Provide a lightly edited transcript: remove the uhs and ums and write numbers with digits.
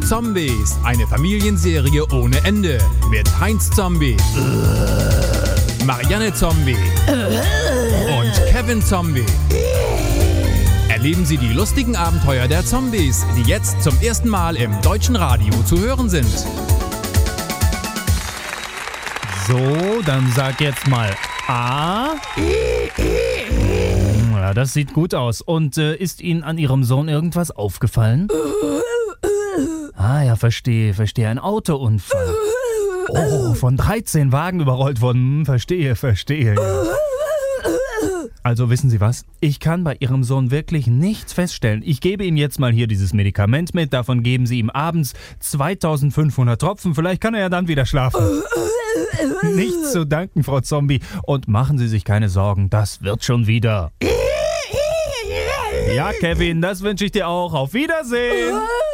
Zombies, eine Familienserie ohne Ende. Mit Heinz Zombie, Marianne Zombie und Kevin Zombie. Erleben Sie die lustigen Abenteuer der Zombies, die jetzt zum ersten Mal im deutschen Radio zu hören sind. So, dann sag jetzt mal A. Ja, das sieht gut aus. Und ist Ihnen an Ihrem Sohn irgendwas aufgefallen? Ah ja, verstehe. Ein Autounfall. Oh, von 13 Wagen überrollt worden. Verstehe. Ja. Also wissen Sie was? Ich kann bei Ihrem Sohn wirklich nichts feststellen. Ich gebe ihm jetzt mal hier dieses Medikament mit. Davon geben Sie ihm abends 2500 Tropfen. Vielleicht kann er ja dann wieder schlafen. Nichts zu danken, Frau Zombie. Und machen Sie sich keine Sorgen, das wird schon wieder. Ja, Kevin, das wünsche ich dir auch. Auf Wiedersehen.